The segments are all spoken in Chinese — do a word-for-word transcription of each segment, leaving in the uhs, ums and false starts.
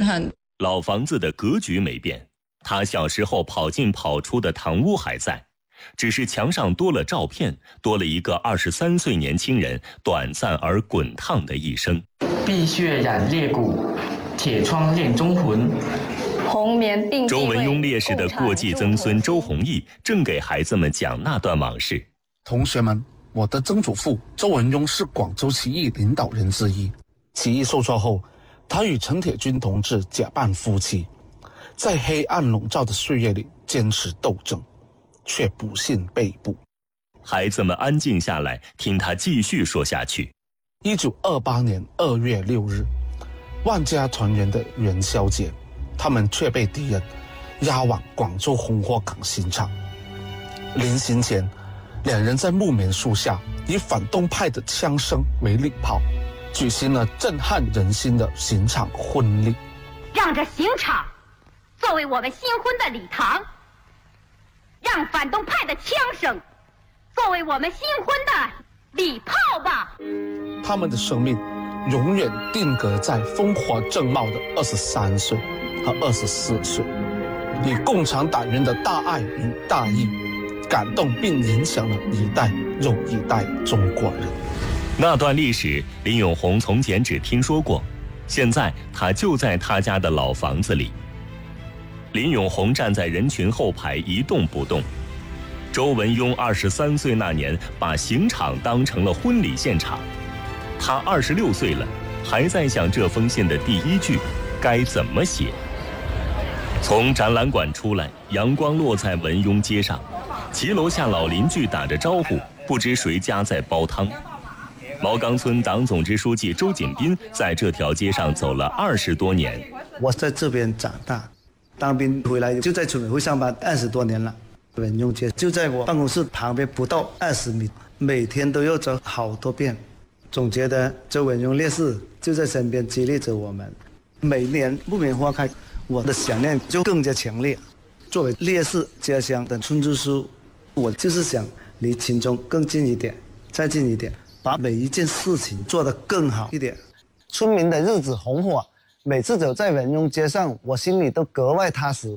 憾。 老房子的格局没变，他小时候跑进跑出的堂屋还在，只是墙上多了照片，多了一个二十三岁年轻人短暂而滚烫的一生。 碧血染裂骨，铁窗恋忠魂。 红棉定周文雍烈士的过继曾孙周弘毅正给孩子们讲那段往事。 同学们，我的曾祖父周文雍是广州起义领导人之一。起义受挫后，他与陈铁军同志假扮夫妻，在黑暗笼罩的岁月里坚持斗争，却不幸被捕。 孩子们安静下来，听他继续说下去。 一九二八年二月六日，万家团圆的元宵节，他们却被敌人押往广州红火港刑场。临行前，两人在木棉树下以反动派的枪声为礼炮，举行了震撼人心的刑场婚礼。 让这刑场作为我们新婚的礼堂，让反动派的枪声作为我们新婚的礼炮吧。 他们的生命永远定格在风华正茂的二十三岁和二十四岁，以共产党员的大爱与大义感动并影响了一代又一代中国人。 那段历史，林永红从前只听说过，现在他就在他家的老房子里。林永红站在人群后排一动不动。周文雍二十三岁那年，把刑场当成了婚礼现场。他二十六岁了，还在想这封信的第一句该怎么写。从展览馆出来，阳光落在文雍街上，骑楼下老邻居打着招呼，不知谁家在煲汤。毛岗村党总支书记周锦斌在这条街上走了二十多年。 我在这边长大，当兵回来就在村委会上班二十多年了。文雍街就在我办公室旁边不到二十米，每天都要走好多遍。总觉得周文雍烈士就在身边激励着我们。每年木棉花开，我的想念就更加强烈。作为烈士家乡的村支书，我就是想离群众更近一点，再近一点，把每一件事情做得更好一点。村民的日子红火，每次走在文雍街上，我心里都格外踏实。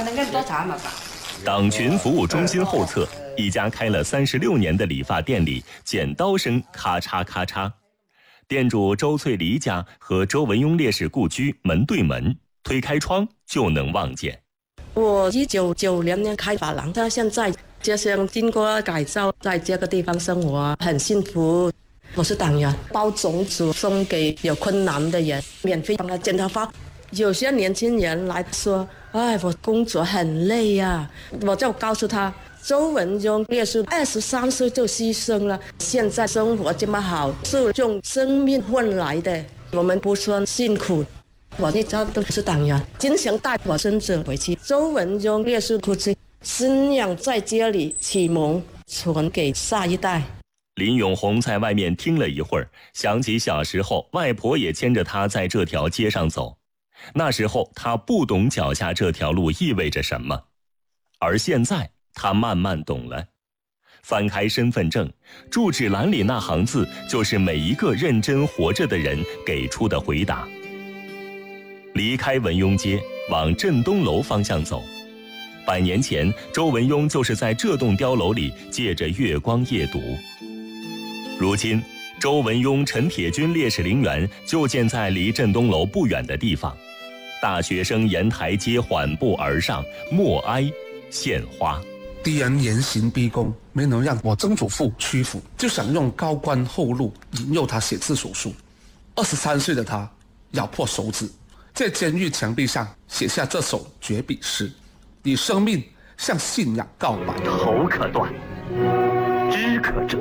党群服务中心后侧，一家开了三十六年的理发店里，剪刀声咔嚓咔嚓。店主周翠梨家和周文雍烈士故居门对门，推开窗就能望见。 我一九九零年开发廊，到现在家乡经过改造，在这个地方生活很幸福。我是党员，包种子送给有困难的人，免费帮他剪头发。有些年轻人来说，哎，我工作很累呀、啊，我就告诉他，周文雍烈士二十三岁就牺牲了，现在生活这么好，是用生命换来的，我们不算辛苦。我一直都是党员，经常带我孙子回去。周文雍烈士故居，信仰在这里启蒙，传给下一代。 林永红在外面听了一会儿，想起小时候外婆也牵着他在这条街上走。那时候他不懂脚下这条路意味着什么，而现在他慢慢懂了。翻开身份证，住址栏里那行字就是每一个认真活着的人给出的回答。离开文雍街，往镇东楼方向走。百年前，周文雍就是在这栋碉楼里借着月光夜读。如今，周文雍陈铁军烈士陵园就建在离镇东楼不远的地方。大学生沿台阶缓步而上，默哀献花。 敌人严刑逼供，没能让我曾祖父屈服，就想用高官厚禄引诱他写字手书。二十三岁的他咬破手指，在监狱墙壁上写下这首绝笔诗，以生命向信仰告白。 头可断，肢可折，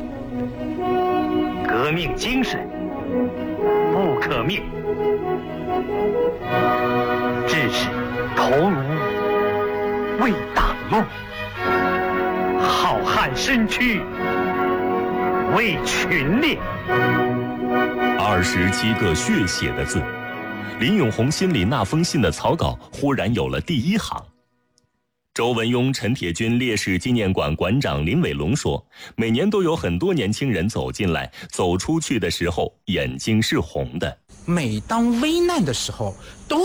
革命精神不可灭，志士头颅为党用，浩瀚身躯为群烈。 二十七个血写的字，林永红心里那封信的草稿忽然有了第一行。周文雍陈铁军烈士纪念馆馆长林伟龙说，每年都有很多年轻人走进来，走出去的时候眼睛是红的。 每当危难的时候，都